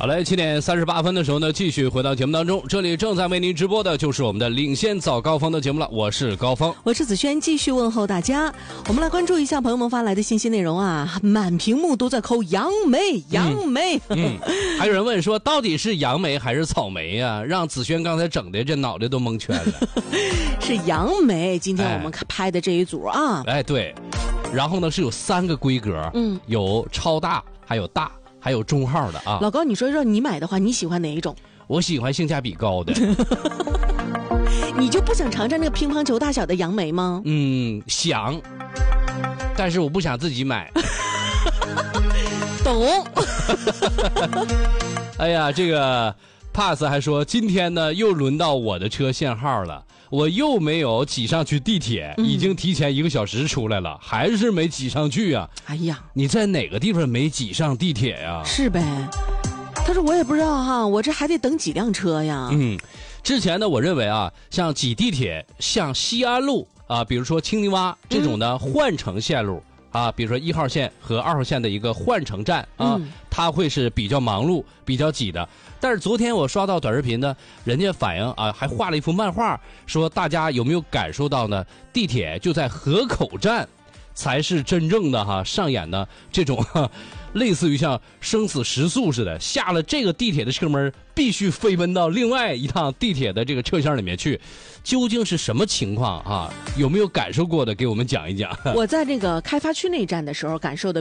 好嘞，7:38的时候呢，继续回到节目当中。这里正在为您直播的就是我们的领先早高峰的节目了，我是高峰， 我是子轩，继续问候大家。我们来关注一下朋友们发来的信息内容啊，满屏幕都在扣杨梅，杨梅。 还有人问说，到底是杨梅还是草莓呀？让子轩刚才整的这脑袋都蒙圈了。 是杨梅，今天我们拍的这一组啊。 哎，对。然后呢是有3个规格，有超大，还有大。还有中号的啊， 老高，你说说你买的话，你喜欢哪一种？ 我喜欢性价比高的。 你就不想尝尝那个乒乓球大小的杨梅吗？ 想，但是我不想自己买。 懂。 哎呀，这个 Pass 还说，今天呢又轮到我的车限号了，我又没有挤上去地铁，已经提前1个小时出来了，还是没挤上去啊。 哎呀， 你在哪个地方没挤上地铁呀？ 是呗。他说我也不知道哈，我这还得等几辆车呀。 之前呢，我认为啊，像挤地铁，像西安路啊，比如说青泥洼这种的换乘线路啊，比如说1号线和2号线的一个换乘站啊，它会是比较忙碌、比较挤的。但是昨天我刷到短视频呢，人家反映啊，还画了一幅漫画，说大家有没有感受到呢？地铁就在河口站，才是真正的上演的这种类似于像生死时速似的，下了这个地铁的车门，必须飞奔到另外一趟地铁的这个车厢里面去，究竟是什么情况啊？有没有感受过的，给我们讲一讲。 我在这个开发区那站的时候感受的